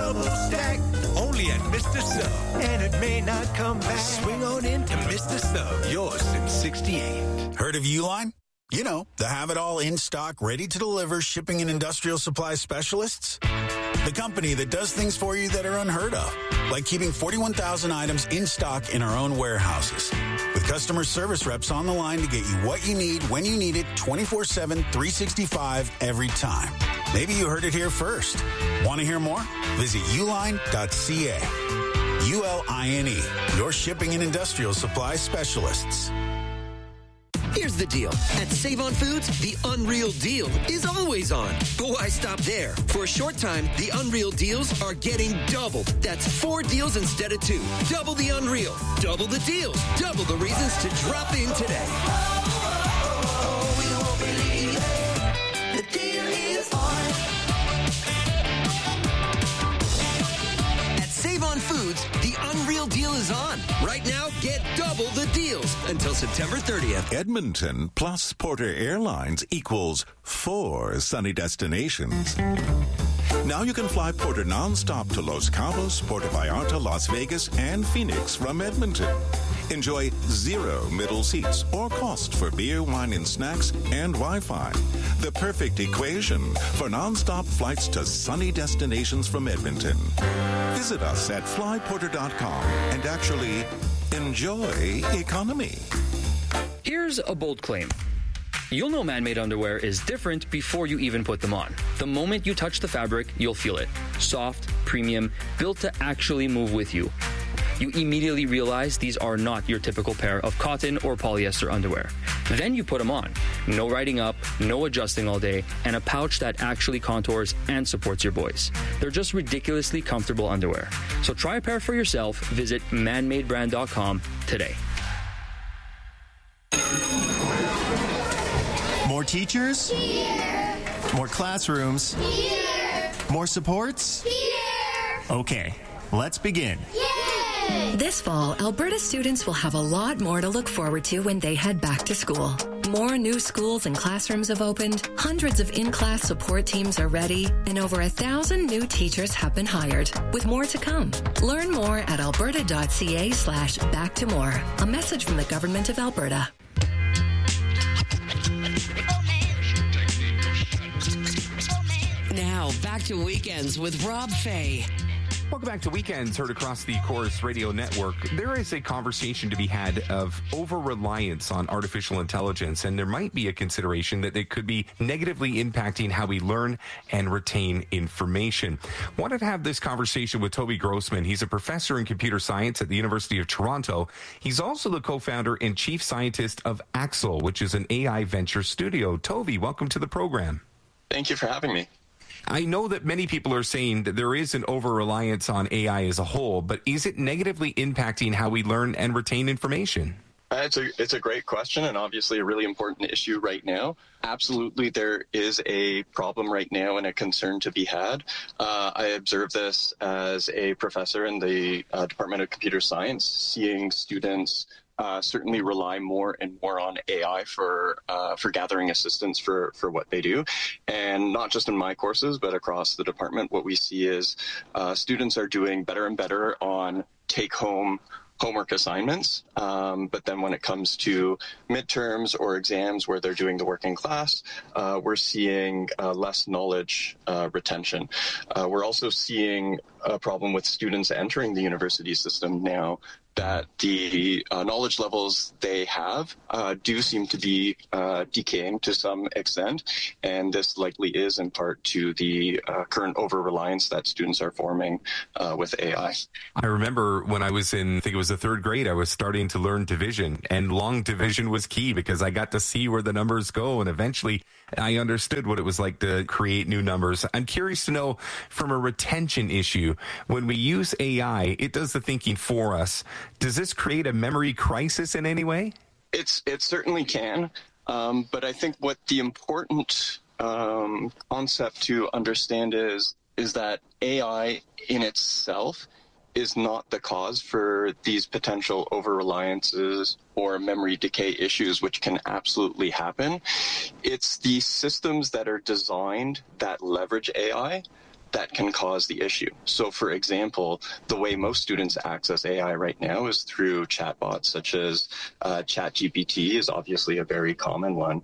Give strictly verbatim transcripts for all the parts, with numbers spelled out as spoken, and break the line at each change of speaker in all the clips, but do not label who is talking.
double stack. Only at Mister Sub. And it may not come back. Swing on into Mister Sub. Yours since sixty-eight.
Heard of Uline? You know, the have-it-all in-stock, ready-to-deliver shipping and industrial supply specialists. The company that does things for you that are unheard of, like keeping forty-one thousand items in stock in our own warehouses. With customer service reps on the line to get you what you need, when you need it, twenty-four seven, three sixty-five, every time. Maybe you heard it here first. Want to hear more? Visit uline dot c a. U L I N E, your shipping and industrial supply specialists.
Here's the deal. At Save-On Foods, the Unreal Deal is always on. But why stop there? For a short time, the Unreal Deals are getting doubled. That's four deals instead of two. Double the Unreal. Double the deals. Double the reasons to drop in today.
Oh, we won't believe it. The deal is on.
At Save-On Foods, the Unreal Deal is on. Right now, get double the deals until September thirtieth.
Edmonton plus Porter Airlines equals four sunny destinations. Now you can fly Porter nonstop to Los Cabos, Puerto Vallarta, Las Vegas, and Phoenix from Edmonton. Enjoy zero middle seats or cost for beer, wine, and snacks and Wi-Fi. The perfect equation for nonstop flights to sunny destinations from Edmonton. Visit us at fly porter dot com and actually enjoy economy.
Here's a bold claim. You'll know man-made underwear is different before you even put them on. The moment you touch the fabric, you'll feel it. Soft, premium, built to actually move with you. You immediately realize these are not your typical pair of cotton or polyester underwear. Then you put them on. No riding up, no adjusting all day, and a pouch that actually contours and supports your boys. They're just ridiculously comfortable underwear. So try a pair for yourself. Visit man made brand dot com today.
More teachers?
Here.
More classrooms?
Here.
More supports?
Here.
Okay, let's begin.
Yay!
This fall, Alberta students will have a lot more to look forward to when they head back to school. More new schools and classrooms have opened, hundreds of in-class support teams are ready, and over a thousand new teachers have been hired, with more to come. Learn more at alberta dot c a slash back to more. A message from the Government of Alberta.
Now, back to Weekends with Rob Fay.
Welcome back to Weekends, heard across the Chorus Radio Network. There is a conversation to be had of over-reliance on artificial intelligence, and there might be a consideration that it could be negatively impacting how we learn and retain information. Wanted to have this conversation with Toby Grossman. He's a professor in computer science at the University of Toronto. He's also the co-founder and chief scientist of Axel, which is an A I venture studio. Toby, welcome to the program.
Thank you for having me.
I know that many people are saying that there is an over-reliance on A I as a whole, but is it negatively impacting how we learn and retain information?
Uh, it's a it's a great question, and obviously a really important issue right now. Absolutely, there is a problem right now and a concern to be had. Uh, I observe this as a professor in the uh, Department of Computer Science, seeing students Uh, certainly rely more and more on A I for uh, for gathering assistance for, for what they do. And not just in my courses, but across the department, what we see is uh, students are doing better and better on take-home homework assignments. Um, but then when it comes to midterms or exams where they're doing the work in class, uh, we're seeing uh, less knowledge uh, retention. Uh, we're also seeing a problem with students entering the university system now, that the uh, knowledge levels they have uh, do seem to be uh, decaying to some extent, and this likely is in part to the uh, current over-reliance that students are forming uh, with A I.
I remember when I was in, I think it was the third grade, I was starting to learn division, and long division was key because I got to see where the numbers go, and eventually I understood what it was like to create new numbers. I'm curious to know, from a retention issue, when we use A I, it does the thinking for us. Does this create a memory crisis in any way?
It's it certainly can, um, but I think what the important um, concept to understand is is that A I in itself is not the cause for these potential over-reliances or memory decay issues, which can absolutely happen. It's the systems that are designed that leverage A I that can cause the issue. So, for example, the way most students access A I right now is through chatbots such as uh, ChatGPT is obviously a very common one.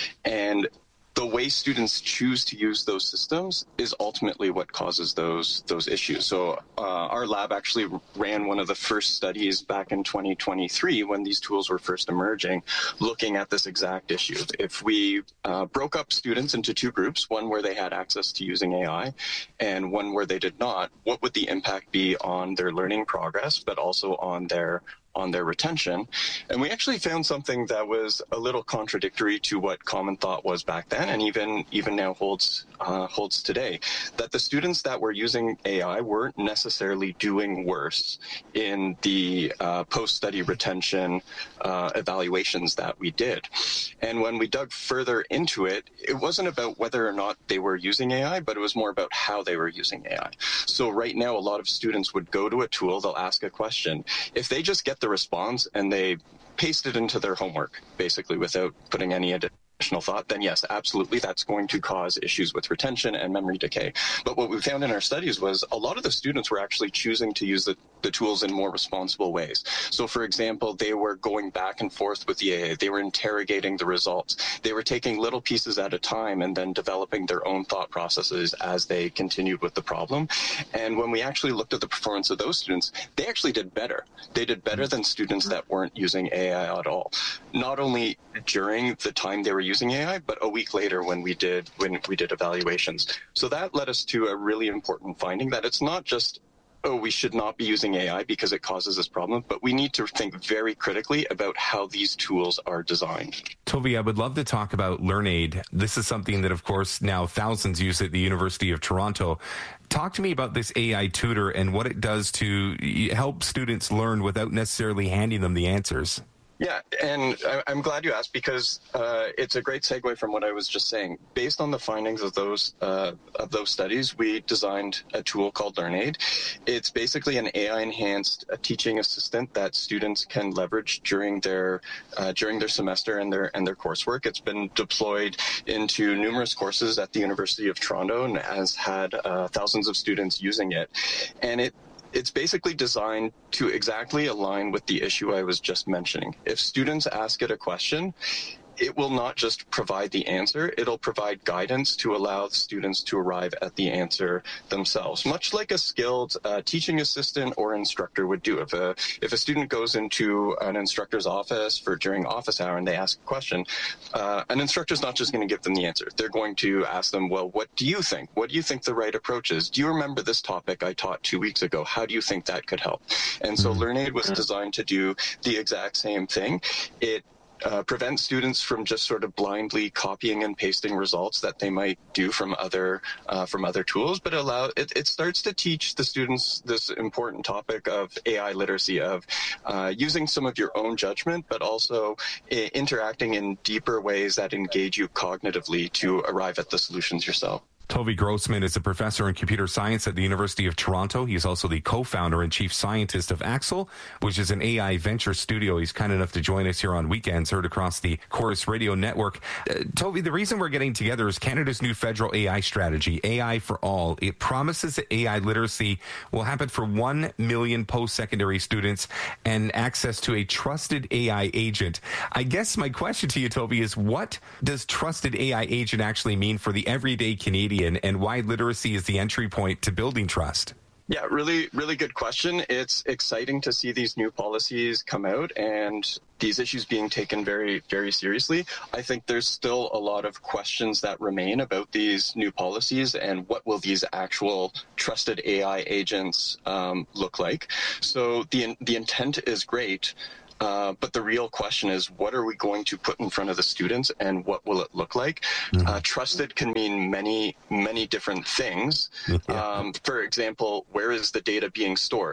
And the way students choose to use those systems is ultimately what causes those those issues. So uh, our lab actually ran one of the first studies back in twenty twenty-three when these tools were first emerging, looking at this exact issue. If we uh, broke up students into two groups, one where they had access to using A I and one where they did not, what would the impact be on their learning progress, but also on their on their retention? And we actually found something that was a little contradictory to what common thought was back then, and even even now holds uh, holds today, that the students that were using A I weren't necessarily doing worse in the uh, post-study retention uh, evaluations that we did. And when we dug further into it, it wasn't about whether or not they were using A I, but it was more about how they were using A I. So right now, a lot of students would go to a tool, they'll ask a question. If they just get the response and they paste it into their homework, basically without putting any additional thought, then yes, absolutely, that's going to cause issues with retention and memory decay. But what we found in our studies was a lot of the students were actually choosing to use the, the tools in more responsible ways. So for example, they were going back and forth with the A I. They were interrogating the results. They were taking little pieces at a time and then developing their own thought processes as they continued with the problem. And when we actually looked at the performance of those students, they actually did better. They did better than students that weren't using A I at all. Not only during the time they were using A I, but a week later when we did when we did evaluations. So that led us to a really important finding that it's not just, oh, we should not be using A I because it causes this problem, but we need to think very critically about how these tools are designed.
Toby, I would love to talk about LearnAid. This is something that, of course, now thousands use at the University of Toronto. Talk to me about this A I tutor and what it does to help students learn without necessarily handing them the answers.
Yeah, and I'm glad you asked because uh, it's a great segue from what I was just saying. Based on the findings of those uh, of those studies, we designed a tool called LearnAid. It's basically an A I-enhanced teaching assistant that students can leverage during their uh, during their semester and their and their coursework. It's been deployed into numerous courses at the University of Toronto and has had uh, thousands of students using it, and it. It's basically designed to exactly align with the issue I was just mentioning. If students ask it a question, it will not just provide the answer, it'll provide guidance to allow the students to arrive at the answer themselves, much like a skilled uh, teaching assistant or instructor would do. If a, if a student goes into an instructor's office for during office hour and they ask a question, uh, an instructor's not just going to give them the answer. They're going to ask them, well, what do you think? What do you think the right approach is? Do you remember this topic I taught two weeks ago? How do you think that could help? And so LearnAid was designed to do the exact same thing. It Uh, prevent students from just sort of blindly copying and pasting results that they might do from other uh, from other tools, but allow it, it starts to teach the students this important topic of A I literacy, of uh, using some of your own judgment, but also I- interacting in deeper ways that engage you cognitively to arrive at the solutions yourself.
Toby Grossman is a professor in computer science at the University of Toronto. He is also the co-founder and chief scientist of Axel, which is an A I venture studio. He's kind enough to join us here on Weekends, heard across the Chorus Radio Network. Uh, Toby, the reason we're getting together is Canada's new federal A I strategy, A I for All. It promises that A I literacy will happen for one million post-secondary students and access to a trusted A I agent. I guess my question to you, Toby, is what does trusted A I agent actually mean for the everyday Canadian? And why literacy is the entry point to building trust?
Yeah, really, really good question. It's exciting to see these new policies come out and these issues being taken very, very seriously. I think there's still a lot of questions that remain about these new policies and what will these actual trusted A I agents um, look like. So the the intent is great. Uh, but the real question is, what are we going to put in front of the students and what will it look like? Mm-hmm. Uh, trusted can mean many, many different things. Yeah. Um, for example, where is the data being stored?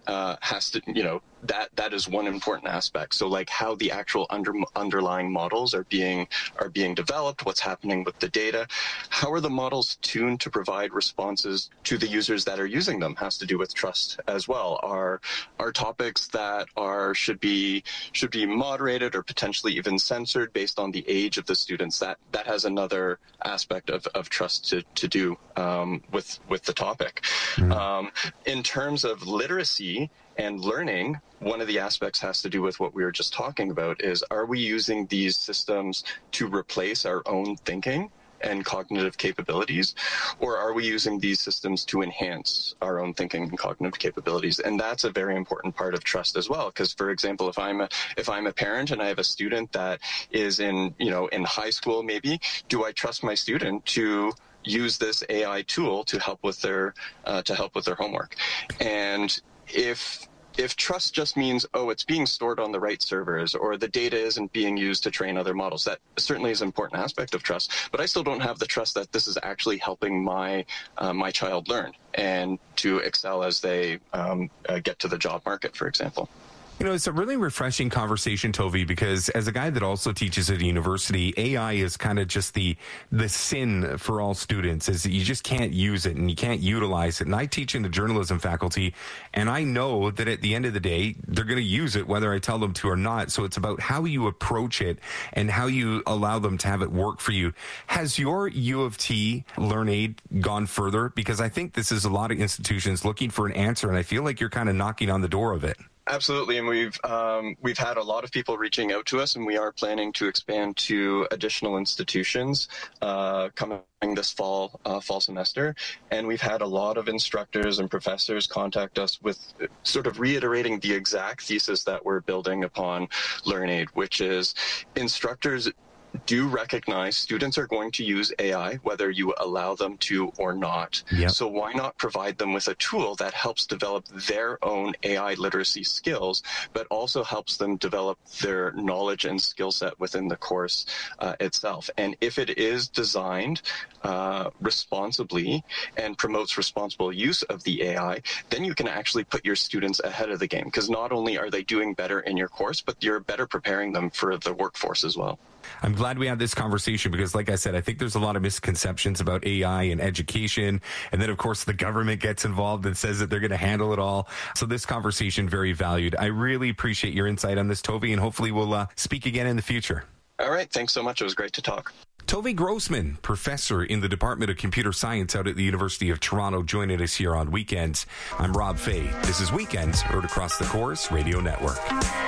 uh, has to, you know, that that is one important aspect. So like how the actual under, underlying models are being are being developed, what's happening with the data, how are the models tuned to provide responses to the users that are using them, has to do with trust as well. Are are topics that are should be should be moderated or potentially even censored based on the age of the students? That that has another aspect of, of trust to to do um, with with the topic. Mm-hmm. Um, in terms of literacy and learning, one of the aspects has to do with what we were just talking about is, are we using these systems to replace our own thinking and cognitive capabilities, or are we using these systems to enhance our own thinking and cognitive capabilities? And that's a very important part of trust as well. Because, for example, if I'm a if I'm a parent and I have a student that is in you know in high school, maybe, do I trust my student to use this A I tool to help with their uh, to help with their homework? And if If trust just means, oh, it's being stored on the right servers, or the data isn't being used to train other models, that certainly is an important aspect of trust. But I still don't have the trust that this is actually helping my uh, my child learn and to excel as they um, uh, get to the job market, for example.
You know, it's a really refreshing conversation, Tovi, because as a guy that also teaches at a university, A I is kind of just the the sin for all students, is that you just can't use it and you can't utilize it. And I teach in the journalism faculty, and I know that at the end of the day, they're going to use it whether I tell them to or not. So it's about how you approach it and how you allow them to have it work for you. Has your U of T LearnAid gone further? Because I think this is a lot of institutions looking for an answer, and I feel like you're kind of knocking on the door of it.
Absolutely, and we've um, we've had a lot of people reaching out to us, and we are planning to expand to additional institutions uh, coming this fall uh, fall semester. And we've had a lot of instructors and professors contact us with sort of reiterating the exact thesis that we're building upon LearnAid, which is instructors do recognize students are going to use A I, whether you allow them to or not. Yep. So why not provide them with a tool that helps develop their own A I literacy skills, but also helps them develop their knowledge and skill set within the course uh, itself? And if it is designed uh, responsibly and promotes responsible use of the A I, then you can actually put your students ahead of the game, because not only are they doing better in your course, but you're better preparing them for the workforce as well.
I'm glad we had this conversation because, like I said, I think there's a lot of misconceptions about A I and education. And then, of course, the government gets involved and says that they're going to handle it all. So this conversation, very valued. I really appreciate your insight on this, Tovi, and hopefully we'll uh, speak again in the future.
All right. Thanks so much. It was great to talk.
Tovi Grossman, professor in the Department of Computer Science out at the University of Toronto, joining us here on Weekends. I'm Rob Fay. This is Weekends, heard across the Chorus Radio Network.